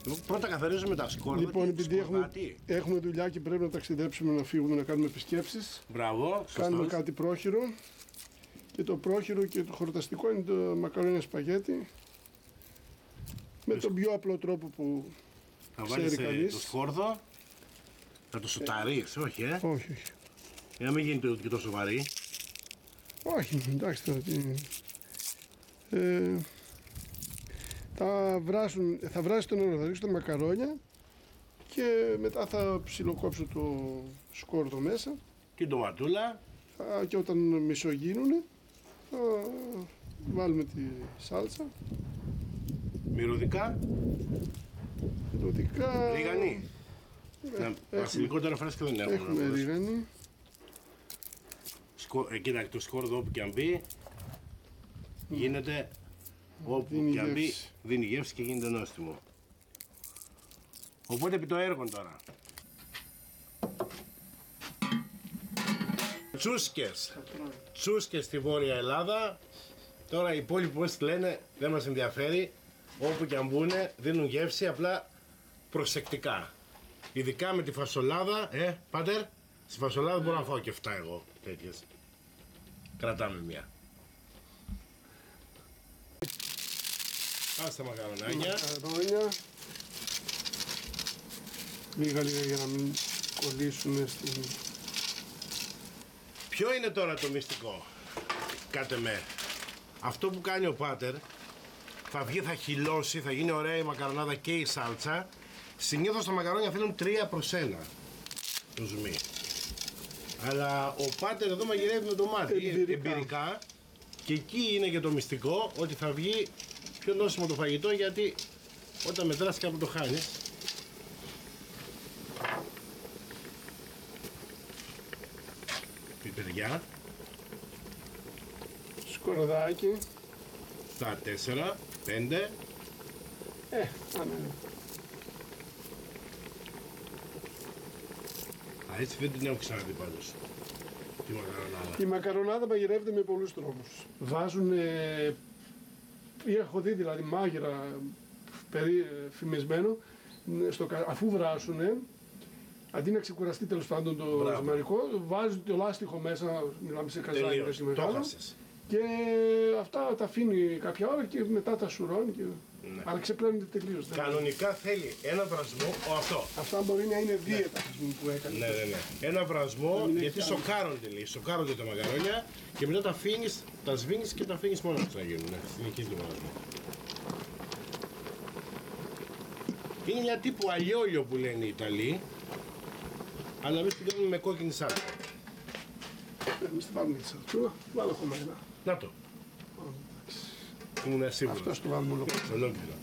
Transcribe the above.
Πρώτα καθαρίζουμε τα σκόρδα. Λοιπόν, επειδή έχουμε δουλειά και πρέπει να ταξιδέψουμε, να φύγουμε, να κάνουμε επισκέψεις. Μπράβο, κάνουμε κάτι πρόχειρο. Και το πρόχειρο και το χορταστικό είναι το μακαρόνια σπαγέτι. Με τον πιο απλό τρόπο που ξέρει κανείς. Το σκόρδο, θα το σοταρείς, όχι Όχι, όχι. Για να μην γίνει και τόσο βαρύ. Όχι, εντάξει τώρα τι είναι. Θα βράσει το νερό, θα ρίξω τα μακαρόνια και μετά θα ψιλοκόψω το σκόρδο μέσα. Την ντοματούλα. Και όταν μισογείνουνε θα βάλουμε τη σάλτσα. Μυρωδικά. Ρίγανη. Βασιλικότερα φρέσκα δεν έχουμε. Έχουμε ρίγανη. Κοίτα, το σκόρδο όπου και αν μπει γίνεται, όπου και αν μπει δίνει γεύση και γίνεται νόστιμο. Οπότε επί το έργο τώρα. Τσούσκες στη Βόρεια Ελλάδα. Τώρα οι υπόλοιποι πώς λένε δεν μας ενδιαφέρει. Όπου και αν μπουνε δίνουν γεύση, απλά προσεκτικά. Ειδικά με τη φασολάδα, πάτερ, στη φασολάδα μπορώ να φάω και 7 εγώ τέτοιες. Κρατάμε μία. Ας τα μακαρονάκια. Μακαρόνια. Λίγα για να μην κολλήσουν στην... Ποιο είναι τώρα το μυστικό, κάτε με. Αυτό που κάνει ο πάτερ, θα βγει, θα χυλώσει, θα γίνει ωραία η μακαρονάδα και η σάλτσα. Συνήθως τα μακαρόνια θέλουν 3 προς 1 το ζουμί. Αλλά ο πάτερ εδώ μαγειρεύει με το μάτι, εμπειρικά. Και εκεί είναι και το μυστικό, ότι θα βγει πιο νόστιμο το φαγητό, γιατί όταν μετράς κάπου το χάνεις. Πιπεριά. Σκορδάκι. Τα 4, 5. Έτσι δεν την έχω ξαναδεί πάντως. Τη μακαρονάδα. Η μακαρονάδα μαγειρεύεται με πολλούς τρόπους. Βάζουν, έχω δει δηλαδή μάγειρα φημισμένο, αφού βράσουνε, αντί να ξεκουραστεί τέλος πάντων το ζυμαρικό, βάζουν το λάστιχο μέσα, μιλάμε σε καζάκι έτσι μεγάλο. Και αυτά τα αφήνει κάποια ώρα και μετά τα σουρώνει. Ναι. Αλλά ξεπλένονται τελείως. Κανονικά θέλει ένα βρασμό, Αυτά μπορεί να είναι δίαιτα που έκανε. Ναι. Ένα βρασμό, γιατί σοκάρονται λέει. Σοκάρονται τα μακαρόνια και μετά τα αφήνεις, τα σβήνεις και τα αφήνεις μόνο τους να γίνουν. Συνεχίζει το βρασμό. Είναι μια τύπου αλιόλιο που λένε οι Ιταλοί, αλλά εμείς την κάνουμε με κόκκινη σάλτσα. Εμείς την βάλουμε έτσι. Βάλω χωμένα. Να το. Ήμουν σίγουρος. Αυτός το βάλουμε ολόκληρο.